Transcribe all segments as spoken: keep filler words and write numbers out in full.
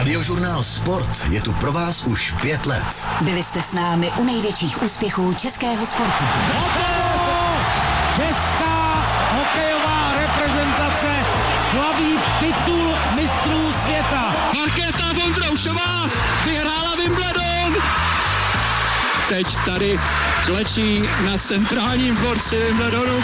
Radiožurnál Sport je tu pro vás už pět let. Byli jste s námi u největších úspěchů českého sportu. Česká hokejová reprezentace slaví titul mistrů světa. Markéta Vondroušová vyhrála Wimbledon. Teď tady klečí na centrálním dvorci Wimbledonu.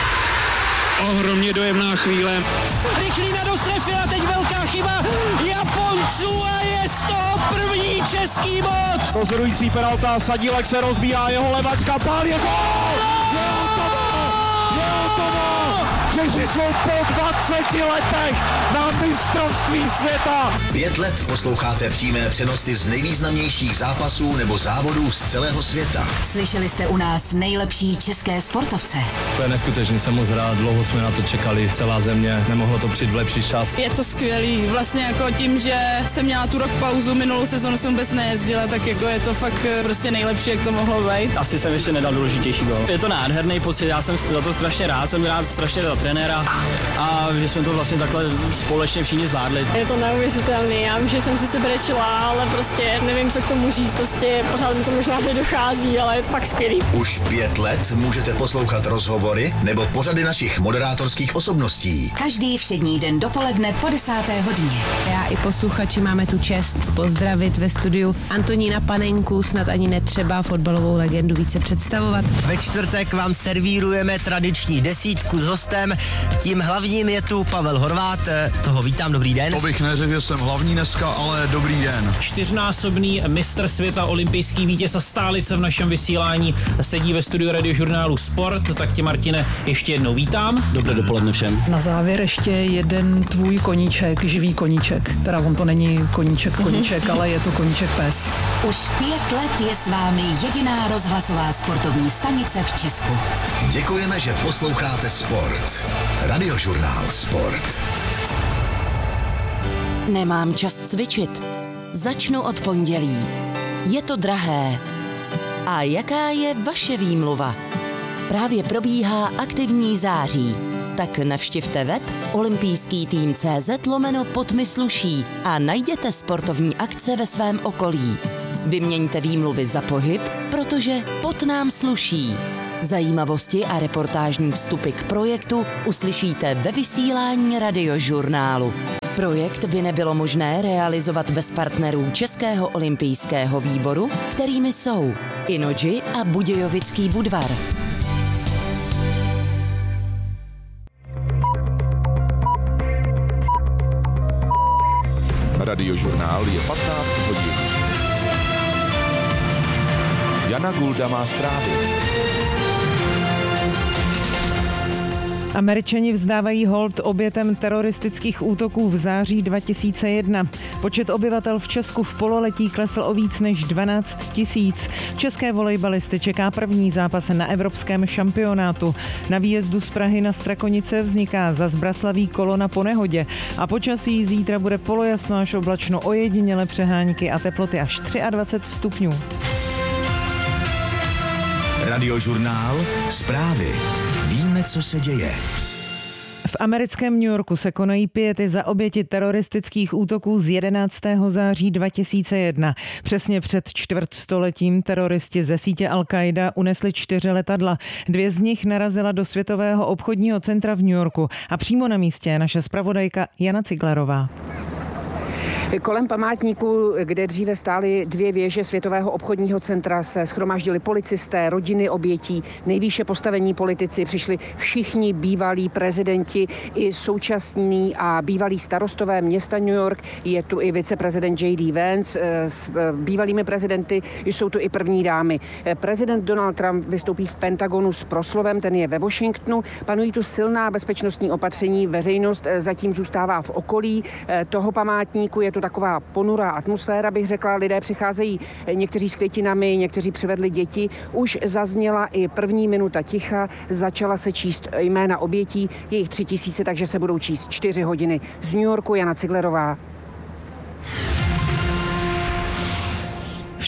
Ohromně dojemná chvíle. Rychlý na dostrefy a teď velká chyba Japonců a je z toho první český bod. Rozhodující penalta, Sadílek se rozbíjá, jeho levačka, pál je gól! Je hotovo! Je hotovo! Češi jsou po dvaceti letech na mistrovství světa. Pět let posloucháte přímé přenosy z nejvýznamnějších zápasů nebo závodů z celého světa. Slyšeli jste u nás nejlepší české sportovce. To je neskutečný, jsem moc rád, dlouho jsme na to čekali, celá země, nemohlo to přijít v lepší čas. Je to skvělý, vlastně jako tím, že jsem měla tu rok pauzu, minulou sezonu jsem vůbec nejezdila, tak jako je to fakt prostě nejlepší, jak to mohlo být. Asi jsem ještě nedal důležitější gól. Je to nádherný pocit, já jsem za to strašně rád, jsem rád strašně za trenéra a že jsme to vlastně takhle společně všichni zvládli. Je to neuvěřitelný, já vím, že jsem si sebe čela, ale prostě nevím, co k tomu říct, prostě pořád mi to možná nedochází, ale je to fakt skvělý. Už pět let můžete poslouchat rozhovory nebo pořady našich moderátorských osobností. Každý všední den dopoledne po desáté hodině. Já i posluchači máme tu čest pozdravit ve studiu Antonína Panenku, snad ani netřeba fotbalovou legendu více představovat. Ve čtvrtek vám servírujeme tradiční desítku s hostem. Tím hlavním je tu Pavel Horvát, toho vítám, dobrý den. To bych neřekl, že jsem hlavní dneska, ale dobrý den. Čtyřnásobný mistr světa, olympijský vítěz a stálice v našem vysílání sedí ve studiu Radiožurnálu Sport, tak tě, Martine, ještě jednou vítám. Dobré dopoledne všem. Na závěr ještě jeden tvůj koníček, živý koníček, teda on to není koníček koníček, ale je to koníček pes. Už pět let je s vámi jediná rozhlasová sportovní stanice v Česku. Děkujeme, že posloucháte Sport. Radiožurnál Sport. Nemám čas cvičit. Začnu od pondělí. Je to drahé. A jaká je vaše výmluva? Právě probíhá aktivní září. Tak navštivte web olympijský tým tečka cé zet lomeno pod mi sluší a najděte sportovní akce ve svém okolí. Vyměňte výmluvy za pohyb, protože pod nám sluší. Zajímavosti a reportážní vstupy k projektu uslyšíte ve vysílání Radiožurnálu. Projekt by nebylo možné realizovat bez partnerů Českého olympijského výboru, kterými jsou Innogy a Budějovický Budvar. Radiožurnál je patnáct hodin. Jana Gulda má zprávy. Američani vzdávají hold obětem teroristických útoků v září dva tisíce jedna. Počet obyvatel v Česku v pololetí klesl o víc než dvanáct tisíc. České volejbalisty čeká první zápas na evropském šampionátu. Na výjezdu z Prahy na Strakonice vzniká za Zbraslaví kolona po nehodě a počasí zítra bude polojasno až oblačno, ojediněle přehánky a teploty až dvacet tři stupňů. Radiožurnál Zprávy. Víme, co se děje. V americkém New Yorku se konají piety za oběti teroristických útoků z jedenáctého září dva tisíce jedna. Přesně před čtvrtstoletím teroristi ze sítě Al-Qaida unesli čtyři letadla. Dvě z nich narazila do Světového obchodního centra v New Yorku a přímo na místě je naše zpravodajka Jana Ciglerová. Kolem památníku, kde dříve stály dvě věže Světového obchodního centra, se shromáždili policisté, rodiny obětí, nejvýše postavení politici, přišli všichni bývalí prezidenti i současní a bývalí starostové města New York. Je tu i viceprezident J D Vance, s bývalými prezidenty jsou tu i první dámy. Prezident Donald Trump vystoupí v Pentagonu s proslovem, ten je ve Washingtonu. Panují tu silná bezpečnostní opatření, veřejnost zatím zůstává v okolí toho památníku. Je to taková ponurá atmosféra, bych řekla. Lidé přicházejí někteří s květinami, někteří přivedli děti. Už zazněla i první minuta ticha, začala se číst jména obětí, je jich tři tisíce, takže se budou číst čtyři hodiny. Z New Yorku Jana Ciglerová.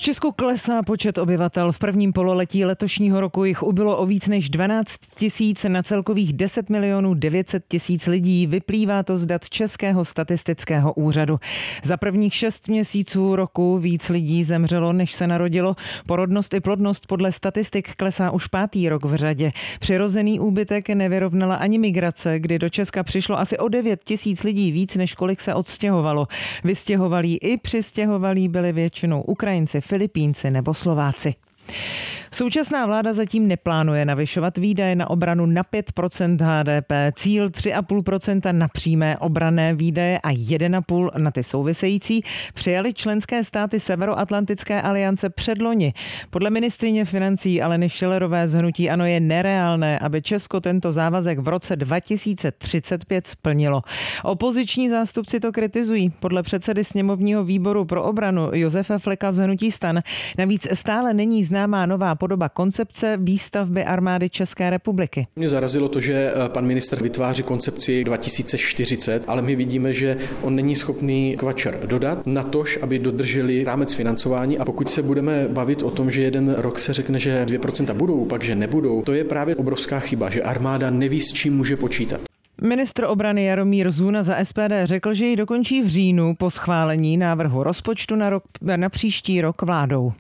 Česku klesá počet obyvatel. V prvním pololetí letošního roku jich ubylo o víc než dvanáct tisíc na celkových deset milionů devět set tisíc lidí. Vyplývá to z dat Českého statistického úřadu. Za prvních šest měsíců roku víc lidí zemřelo, než se narodilo. Porodnost i plodnost podle statistik klesá už pátý rok v řadě. Přirozený úbytek nevyrovnala ani migrace, kdy do Česka přišlo asi o devět tisíc lidí víc, než kolik se odstěhovalo. Vystěhovalí i přistěhovalí byli většinou Ukrajinci, Filipínci nebo Slováci. Současná vláda zatím neplánuje navyšovat výdaje na obranu na pět procent H D P. Cíl tři a půl procenta na přímé obranné výdaje a jedna a půl na ty související přijali členské státy Severoatlantické aliance předloni. Podle ministryně financí Aleny Schillerové z hnutí ANO je nereálné, aby Česko tento závazek v roce dva tisíce třicet pět splnilo. Opoziční zástupci to kritizují. Podle předsedy sněmovního výboru pro obranu Josefa Fleka z hnutí STAN navíc stále není známá nová podoba koncepce výstavby armády České republiky. Mě zarazilo to, že pan ministr vytváří koncepci dva tisíce čtyřicet, ale my vidíme, že on není schopný kvačer dodat, natož, aby dodrželi rámec financování, a pokud se budeme bavit o tom, že jeden rok se řekne, že dvě procenta budou, pak že nebudou, to je právě obrovská chyba, že armáda neví, s čím může počítat. Ministr obrany Jaromír Zůna za S P D řekl, že ji dokončí v říjnu po schválení návrhu rozpočtu na, rok, na příští rok vládou.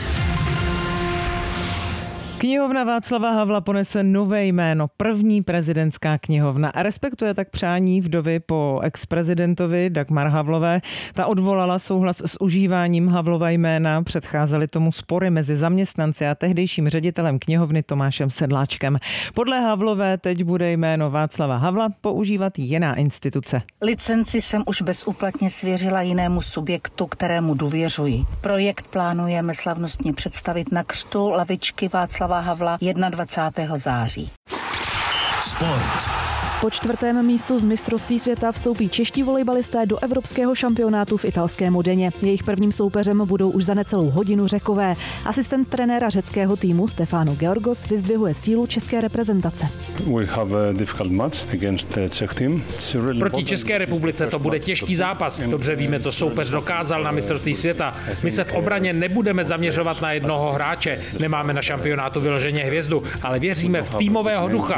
Knihovna Václava Havla ponese nové jméno, první prezidentská knihovna, a respektuje tak přání vdovy po ex-prezidentovi Dagmar Havlové. Ta odvolala souhlas s užíváním Havlova jména, předcházely tomu spory mezi zaměstnanci a tehdejším ředitelem knihovny Tomášem Sedláčkem. Podle Havlové teď bude jméno Václava Havla používat jiná instituce. Licenci jsem už bezúplatně svěřila jinému subjektu, kterému důvěřuji. Projekt plánujeme slavnostně představit na křtu lavičky Václava Havla dvacátého prvního září. Sport. Po čtvrtém místu z mistrovství světa vstoupí čeští volejbalisté do evropského šampionátu v italské Modeně. Jejich prvním soupeřem budou už za necelou hodinu Řekové. Asistent trenéra řeckého týmu Stefano Georgos vyzdvihuje sílu české reprezentace. Proti České republice to bude těžký zápas. Dobře víme, co soupeř dokázal na mistrovství světa. My se v obraně nebudeme zaměřovat na jednoho hráče. Nemáme na šampionátu vyloženě hvězdu, ale věříme v týmového ducha.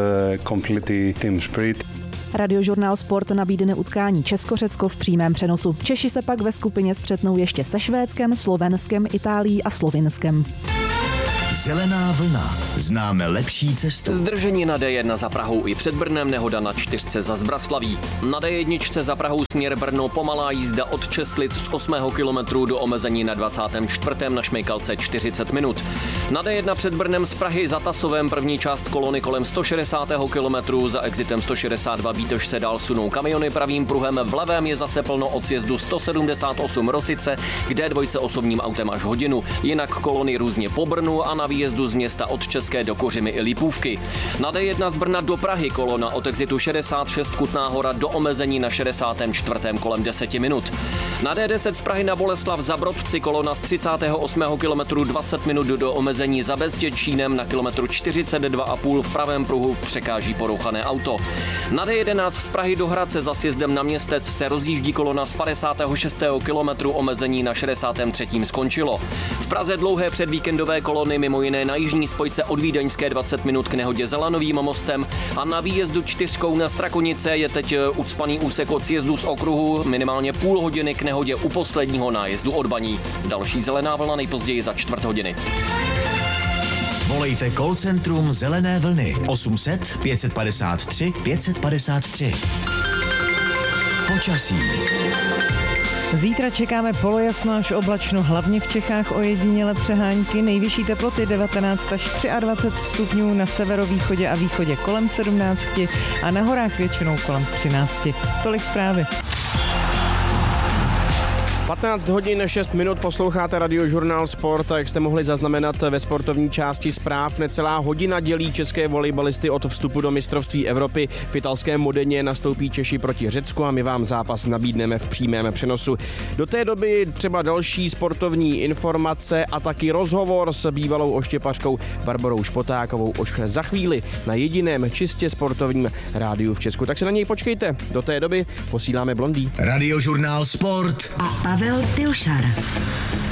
Radiožurnál Sport nabídne utkání Česko-Řecko v přímém přenosu. Češi se pak ve skupině střetnou ještě se Švédskem, Slovenskem, Itálií a Slovinskem. Zelená vlna. Známe lepší cestu. Zdržení na D jedna za Prahou i před Brnem, nehoda na čtyřce za Zbraslaví. Na D jedna za Prahou směr Brno pomalá jízda od Česlic z osmého kilometru do omezení na dvacátém čtvrtém na Šmejkalce čtyřicet minut. Na D jedna před Brnem z Prahy za Tasovem první část kolony kolem sto šedesátého kilometru, za exitem sto šedesát dva Bítoš se dál sunou kamiony pravým pruhem, v levém je zase plno od sjezdu sto sedmdesát osm Rosice, kde dvojce osobním autem až hodinu. Jinak kolony různě po Brnu a na výjezdu z města od České do Kořimy i Lipůvky. Na D jedna z Brna do Prahy kolona od exitu šedesát šest Kutná Hora do omezení na šedesátém čtvrtém kolem deseti minut. Na D deset z Prahy na Boleslav za Brodci kolona z třicátého osmého kilometru dvacet minut do omezení za Bezděčínem, na kilometru čtyřicet dva a půl v pravém pruhu překáží porouchané auto. Na D jedenáct z Prahy do Hradce za sjezdem na Městec se rozjíždí kolona z padesátého šestého kilometru, omezení na šedesátém třetím skončilo. V Praze dlouhé předvíkendové kolony mimo jiné na jižní spojce od Vídeňské dvacet minut k nehodě za Lanovým mostem a na výjezdu čtyřkou na Strakonice je teď ucpaný úsek od sjezdu z okruhu, minimálně půl hodiny k nehodě u posledního nájezdu od Baní. Další zelená vlna nejpozději za čtvrt hodiny. Volejte call centrum Zelené vlny osm set pět padesát tři pět padesát tři. Počasí. Zítra čekáme polojasno až oblačno, hlavně v Čechách ojediněle přehánky. Nejvyšší teploty devatenáct až dvacet tři stupňů, na severovýchodě a východě kolem sedmnáct a na horách většinou kolem třináct. Tolik zprávy. patnáct hodin šest minut posloucháte Radiožurnál Sport, a jak jste mohli zaznamenat ve sportovní části zpráv, necelá hodina dělí české volejbalisty od vstupu do mistrovství Evropy. V italském Modeně nastoupí Češi proti Řecku a my vám zápas nabídneme v přímém přenosu. Do té doby třeba další sportovní informace a taky rozhovor s bývalou oštěpařkou Barborou Špotákovou už za chvíli na jediném čistě sportovním rádiu v Česku. Tak se na něj počkejte. Do té doby posíláme blondý. Radiožurnál Sport a Pavel Pilšar.